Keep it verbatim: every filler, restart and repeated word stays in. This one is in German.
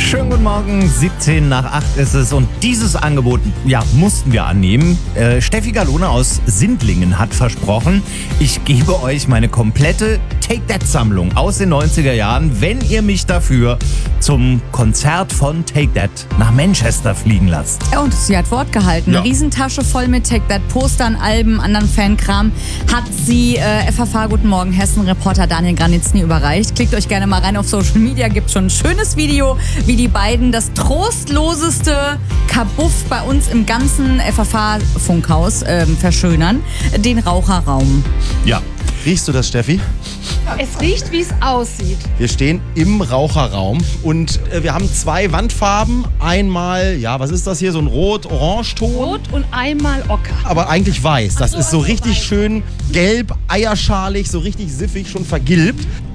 Schönen guten Morgen, siebzehn nach acht ist es und dieses Angebot, ja, mussten wir annehmen. Äh, Steffi Galone aus Sindlingen hat versprochen, ich gebe euch meine komplette Take-That-Sammlung aus den neunziger Jahren, wenn ihr mich dafür zum Konzert von Take-That nach Manchester fliegen lasst. Und sie hat Wort gehalten. Ja. Eine Riesentasche voll mit Take-That-Postern, Alben, anderen Fankram hat sie äh, F H F Guten Morgen Hessen-Reporter Daniel Granitzny überreicht. Klickt euch gerne mal rein auf Social Media, gibt schon ein schönes Video, wie die beiden das trostloseste Kabuff bei uns im ganzen F H F-Funkhaus ähm, verschönern, den Raucherraum. Ja. Riechst du das, Steffi? Es riecht, wie es aussieht. Wir stehen im Raucherraum und äh, wir haben zwei Wandfarben. Einmal, ja, was ist das hier? So ein Rot-Orange-Ton. Rot und einmal Ocker. Aber eigentlich weiß. Das Ach so, ist so also richtig weiß. schön gelb, eierschalig, so richtig siffig, schon vergilbt.